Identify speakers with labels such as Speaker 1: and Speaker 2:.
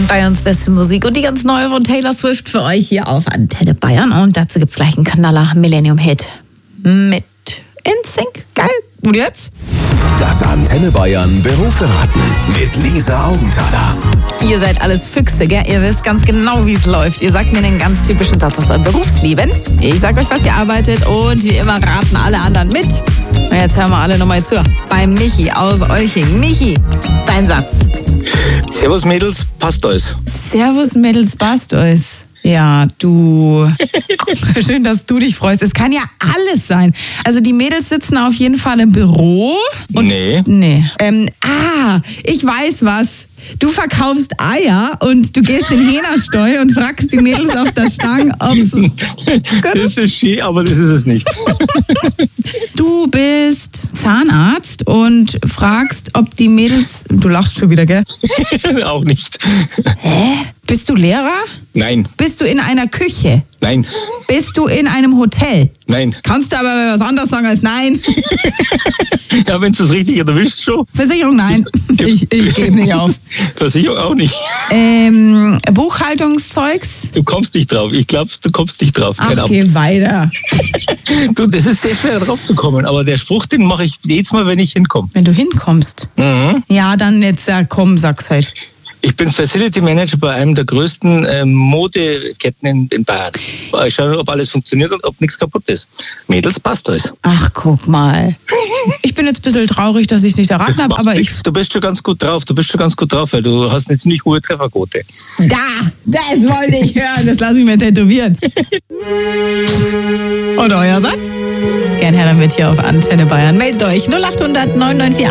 Speaker 1: Bayerns beste Musik und die ganz neue von Taylor Swift für euch hier auf Antenne Bayern. Und dazu gibt's gleich einen Knaller Millennium-Hit mit NSYNC. Geil. Und jetzt?
Speaker 2: Das Antenne Bayern Berufsverraten mit Lisa Augenthaler.
Speaker 1: Ihr seid alles Füchse, gell? Ihr wisst ganz genau, wie es läuft. Ihr sagt mir den ganz typischen Satz aus eurem Berufsleben. Ich sag euch, was ihr arbeitet und wie immer raten alle anderen mit. Und jetzt hören wir alle nochmal zu. Bei Michi aus Olching. Michi, dein Satz.
Speaker 3: Servus Mädels, passt alles.
Speaker 1: Servus Mädels, passt alles. Ja, du. Schön, dass du dich freust. Es kann ja alles sein. Also die Mädels sitzen auf jeden Fall im Büro. Und
Speaker 3: Nee.
Speaker 1: Ich weiß was. Du verkaufst Eier und du gehst in den Hähnerstall und fragst die Mädels auf der Stange, ob's...
Speaker 3: Das ist schön, aber das ist es nicht.
Speaker 1: Du bist Zahnarzt und fragst, ob die Mädels... Du lachst schon wieder, gell?
Speaker 3: Auch nicht.
Speaker 1: Hä? Bist du Lehrer?
Speaker 3: Nein,
Speaker 1: Bist du in einer Küche?
Speaker 3: nein,
Speaker 1: Bist du in einem Hotel?
Speaker 3: nein.
Speaker 1: Kannst du aber was anderes sagen als nein?
Speaker 3: Ja, wenn du es richtig erwischt schon.
Speaker 1: Versicherung, nein. Ich gebe nicht auf.
Speaker 3: Versicherung auch nicht.
Speaker 1: Buchhaltungszeugs?
Speaker 3: Du kommst nicht drauf. Ich glaube, du kommst nicht drauf. Keine
Speaker 1: Ach,
Speaker 3: Ahnung.
Speaker 1: geh weiter.
Speaker 3: Du, das ist sehr schwer drauf zu kommen, aber der Spruch, den mache ich jedes Mal, wenn ich hinkomme.
Speaker 1: Wenn du hinkommst.
Speaker 3: Mhm.
Speaker 1: Ja, dann jetzt, komm, sag's halt.
Speaker 3: Ich bin Facility Manager bei einem der größten Modeketten in Bayern. Ich schaue, ob alles funktioniert und ob nichts kaputt ist. Mädels, passt alles.
Speaker 1: Ach, guck mal. Ich bin jetzt ein bisschen traurig, dass ich es nicht erraten habe, aber
Speaker 3: Du bist schon ganz gut drauf. Weil du hast eine ziemlich hohe Trefferquote.
Speaker 1: Das wollte ich hören. Das lasse ich mir tätowieren. Und euer Satz? Gern her damit hier auf Antenne Bayern. Meldet euch 0800 994